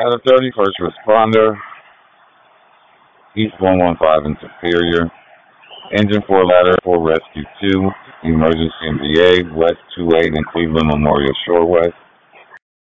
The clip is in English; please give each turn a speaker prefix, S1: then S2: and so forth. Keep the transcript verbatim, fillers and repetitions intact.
S1: At a thirty-first responder, East one one five in Superior. Engine four ladder for Rescue two. Emergency M V A, West two eight in Cleveland Memorial Shore West.